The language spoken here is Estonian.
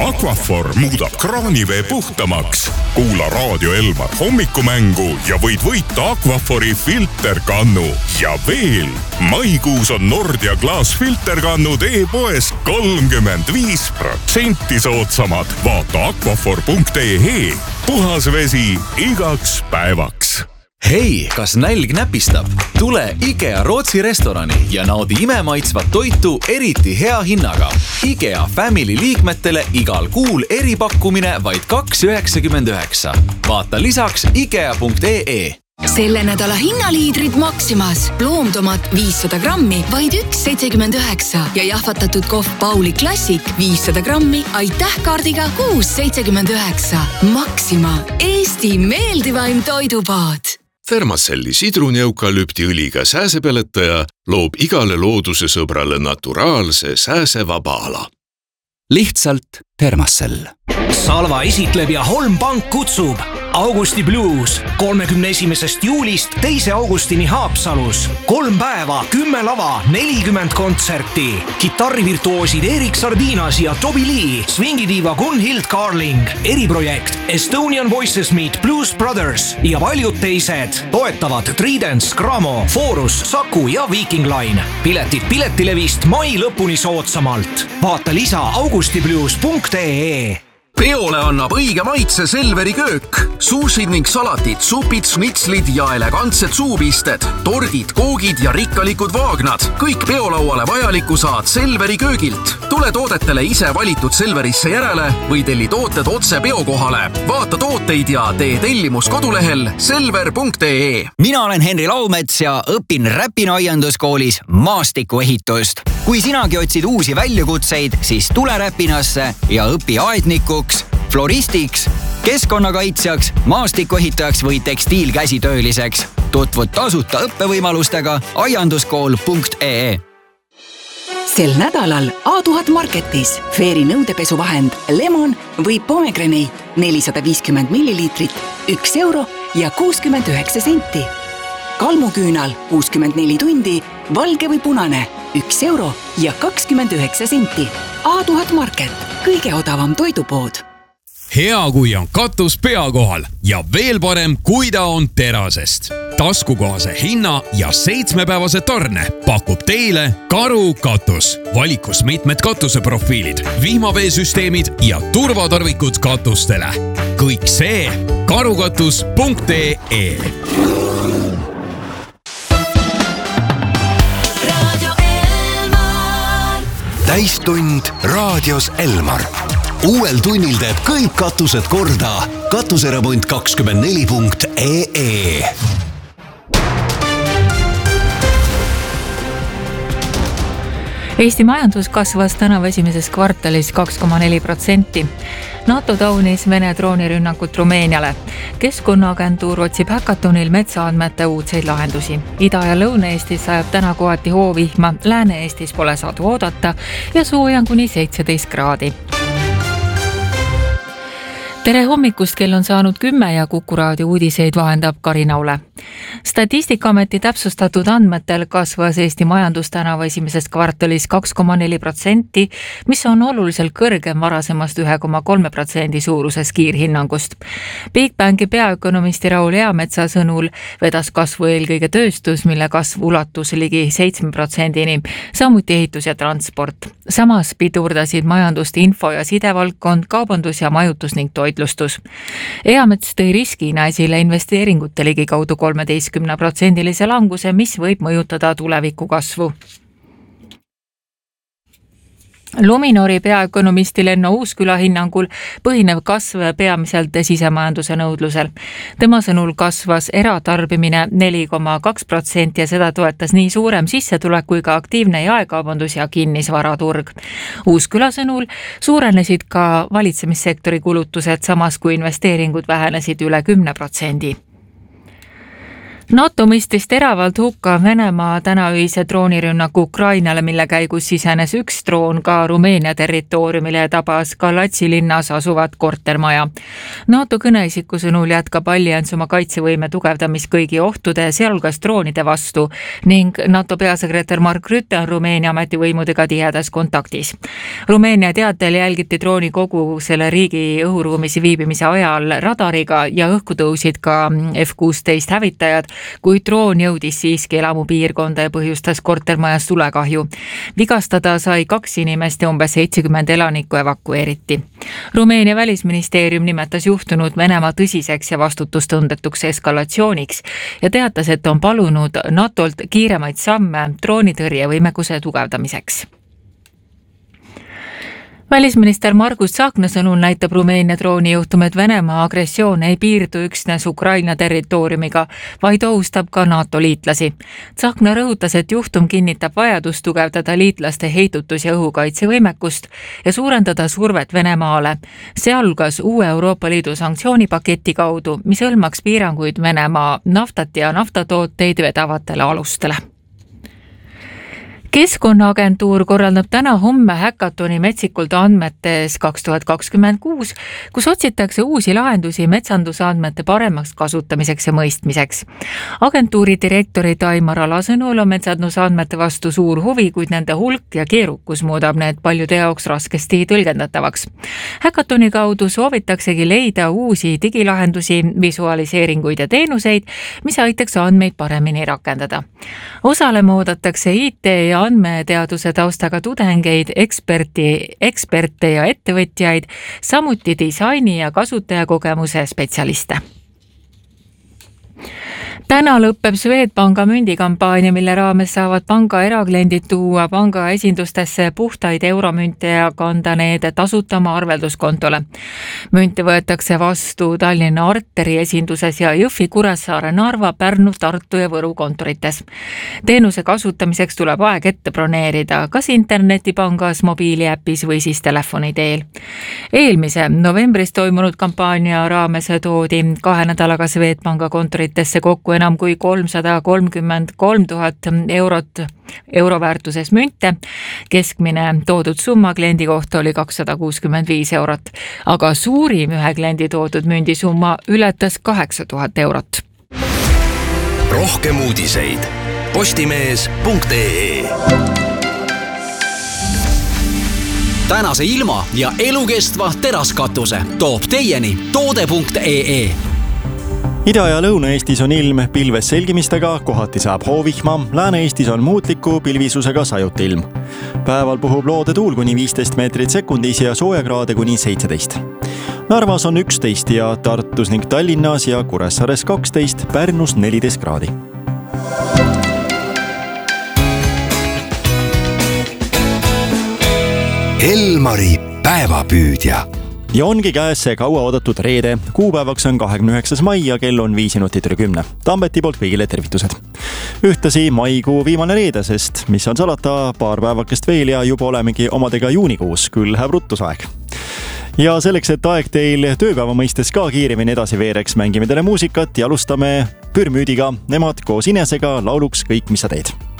Aquaphor muudab kraanivee puhtamaks. Kuula Raadio Elmar hommikumängu ja võid võita Aquaphori filterkannu. Ja veel, maikuus on Nordia klaasfilterkannud e-poes 35% soodsamad. Vaata aquaphor.ee. Puhas vesi igaks päevaks. Hei, kas nälg näpistab? Tule IKEA Rootsi restorani ja naudi imemaitsvat toitu eriti hea hinnaga. IKEA Family liikmetele igal kuul eripakkumine vaid 2,99. Vaata lisaks ikea.ee. Selle nädala hinnaliidrid Maximas. Loomtomat 500 grammi, vaid 1,79 ja jahvatatud kohv Pauli Classic 500 grammi, aitäh kaardiga 6,79. Maxima, Eesti meeldivaim toidupood. Thermacelli sidruni-eukalüptiõliga sääsepeletaja loob igale looduse sõbrale naturaalse sääsevaba ala. Lihtsalt Thermacell. Salva esitleb ja Holm Pank kutsub Augusti Blues 31. juulist 2. augustini Haapsalus. 3 päeva, 10 lava, 40 kontserti. Kitarrivirtuoosid Erik Sardinas ja Toby Lee, swingidiiva Gunhild Carling, eriprojekt Estonian Voices Meet Blues Brothers ja paljud teised. Toetavad Tridents, Gramo, Forus, Saku ja Viking Line. Piletid Piletilevist mai lõpuni soodsamalt. Vaata lisa augustiblues.ee. Peole annab õige maitse Selveri köök. Suusid ning salatid, supid, snitslid ja elegantsed suupisted, tordid, koogid ja rikkalikud vaagnad. Kõik peolauale vajaliku saad Selveri köögilt. Tule toodetele ise valitud Selverisse järele või telli tooted otse peokohale. Vaata tooteid ja tee tellimus kodulehel selver.ee. Mina olen Henri Laumets ja õpin Räpina aianduskoolis maastikuehitust. Kui sinagi otsid uusi väljakutseid, siis tule Räpinasse ja õpi aednikuks, floristiks, keskkonnakaitsjaks, maastikuehitajaks või tekstiilkäsitööliseks. Tutvud tasuta õppevõimalustega aianduskool.ee. Sel nädalal A1000 Marketis Fairy nõudepesuvahend Lemon või Pomegranate 450 milliliitrit, 1 euro ja 69 senti. Kalmuküünal 64 tundi, valge või punane, 1 euro ja 29 senti. A1000 Market, kõige odavam toidupood. Hea, kui on katus pea kohal ja veel parem, kui ta on terasest. Taskukohase hinna ja 7-päevase tarne pakub teile Karu katus. Valikus mitmed katuseprofiilid, vihmaveesüsteemid ja turvatarvikud katustele. Kõik see karukatus.ee. Täistund raadios Elmar. Uuel tunnil teeb kõik katused korda. Katuseremont24.ee. Eesti majandus kasvas tänavu esimeses kvartalis 2,4%. NATO taunis Vene droonirünnakut Rumeeniale. Keskkonnaagentuur otsib häkatonil metsaandmete uudseid lahendusi. Ida- ja Lõuna-Eestis sajab täna kohati hoovihma, Lääne-Eestis pole sadu oodata ja sooja on kuni 17 kraadi. Tere hommikust, kell on saanud 10 ja Kuku raadio uudiseid vahendab Karina Ule. Statistikaameti täpsustatud andmetel kasvas Eesti majandus tänavu esimeses kvartalis 2,4%, mis on oluliselt kõrgem varasemast 1,3% suuruses kiirhinnangust. Big Banki peaökonomisti Raul Eametsa sõnul vedas kasvu eelkõige tööstus, mille kasv ulatus ligi 7%-ni, samuti ehitus ja transport. Samas pidurdasid majandust info- ja sidevaldkond, kaubandus ja majutus ning toitlustus. Eamets tõi riskina esile investeeringute ligikaudu 13% languse, mis võib mõjutada tuleviku kasvu. Luminori peaökonomisti Lenno Uusküla hinnangul põhinev kasv peamiselt sisemajanduse nõudlusel. Tema sõnul kasvas eratarbimine 4,2% ja seda toetas nii suurem sissetulek kui ka aktiivne jaekaubandus ja kinnisvaraturg. Uusküla sõnul suurenesid ka valitsemissektori kulutused, samas kui investeeringud vähenesid üle 10%. NATO mõistis teravalt hukka Venemaa tänaöise droonirünnaku Ukrainale, mille käigus sisenes üks droon ka Rumeenia territooriumile ja tabas Galatsi linnas asuvat kortermaja. NATO kõneisiku sõnul jätkab allianss oma kaitsevõime tugevdamist kõigi ohtude, sealhulgas droonide vastu ning NATO peasekretär Mark Rutte on Rumeenia ametivõimudega tihedas kontaktis. Rumeenia teatel jälgiti drooni kogu selle riigi õhuruumis viibimise ajal radariga ja õhku tõusid ka F-16 hävitajad, kuid droon jõudis siiski elamupiirkonda ja põhjustas kortermajas tulekahju. Vigastada sai 2 inimest ja umbes 70 elanikku evakueeriti. Rumeenia välisministeerium nimetas juhtunud Venemaa tõsiseks ja vastutustundetuks eskalatsiooniks ja teatas, et on palunud NATOlt kiiremaid samme droonitõrjevõimekuse tugevdamiseks. Välisminister Margus Tsahkna sõnul näitab Rumeenia droonijuhtum, et Venemaa agressioon ei piirdu üksnes Ukraina territooriumiga, vaid ohustab ka NATO liitlasi. Tsahkna rõhutas, et juhtum kinnitab vajadust tugevdada liitlaste heidutus- ja õhukaitsevõimekust ja suurendada survet Venemaale, sealhulgas uue Euroopa Liidu sanktsioonipaketi kaudu, mis hõlmaks piiranguid Venemaa naftat ja naftatooteid vedavatele alustele. Keskkonnaagentuur korraldab täna-homme häkatoni metsikult andmetes 2026, kus otsitakse uusi lahendusi metsandusandmete paremaks kasutamiseks ja mõistmiseks. Agentuuri direktori Taimar Ala sõnul on metsandusandmete vastu suur huvi, kuid nende hulk ja keerukus muudab need paljude jaoks raskesti tõlgendatavaks. Häkatoni kaudu soovitaksegi leida uusi digilahendusi, visualiseeringuid ja teenuseid, mis aitaks andmeid paremini rakendada. Osalema oodatakse IT ja andmeteaduse taustaga tudengeid, eksperte ja ettevõtjaid, samuti disaini ja kasutajakogemuse spetsialiste. Täna lõpeb Swedbanka mündikampaania, mille raames saavad panga erakliendid tuua panga esindustesse puhtaid euromünte ja kanda need tasuta oma arvelduskontole. Münte võetakse vastu Tallinna Arteri esinduses ja Jõhvi, Kuressaare, Narva, Pärnu, Tartu ja Võru kontorites. Teenuse kasutamiseks tuleb aeg ette broneerida, kas internetipangas, mobiiliäpis või siis telefoni teel. Eelmise novembris toimunud kampaania raames toodi 2 nädalaga Swedbanka kontoritesse kokku enam kui 333 000 euro väärtuses münte. Keskmine toodud summa kliendi kohta oli 265 eurot, aga suurim ühe kliendi toodud mündisumma ületas 8000 eurot. Rohkem uudiseid postimees.ee. Tänase ilma ja elukestva teraskatuse toob teieni toode.ee. Ida- ja Lõuna-Eestis on ilm pilves selgimistega, kohati saab hoovihma, Lääne-Eestis on muutliku pilvisusega sajuti ilm. Päeval puhub loode tuul kuni 15 meetrit sekundis ja soojakraade kuni 17. Narvas on 11 ja Tartus ning Tallinnas ja Kuressaares 12, Pärnus 14 kraadi. Elmari päevapüüdja. Ja ongi käes see kaua oodatud reede. Kuupäevaks on 29. mai ja kell on 5 minutit üle 10. Tambeti poolt kõigile tervitused. Ühtlasi maikuu viimane reede, sest mis on salata, paar päevakest veel ja juba olemegi omadega juunikuus, küll läheb ruttusaeg. Ja selleks, et aeg teil tööpäeva mõistes ka kiiremini edasi veereks, mängime teile muusikat ja alustame Pürmüüdiga, nemad koos Inesega lauluks Kõik, mis sa teed.